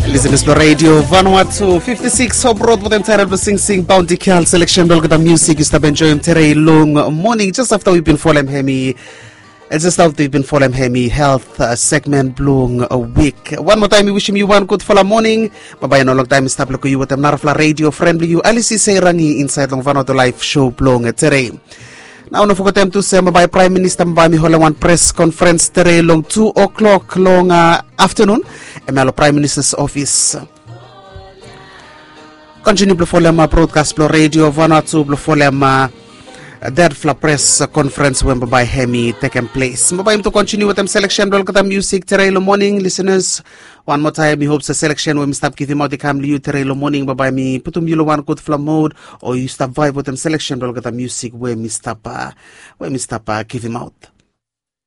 Listeners to Radio Vanuatu 56 Hope Road with entitled Sing Sing Bounty Cal selection dol the music is enjoying today long morning just after we've been following Hemi. Just after we've been following Hemi health segment blong a week. One more time we wishing you one good follow morning. Bye no long time is tablo ko you with them Narafla Radio friendly you Alice say rangi inside long Vanuatu live show blong today. Now no forget to say by Prime Minister Mbami hola one press conference today long 2 o'clock long afternoon. Emelo Prime Minister's office. Continue to follow my broadcast for Radio Vanuatu to follow my Dead Fla press conference when by Hemi taking place. Mabay to continue with them selection dol kata music today morning listeners. One more time, we hope the selection when we stop giving out the cam liu today morning by me putum yulo one good fla mode or you stop vibe with them selection dol kata music when we stop give him out.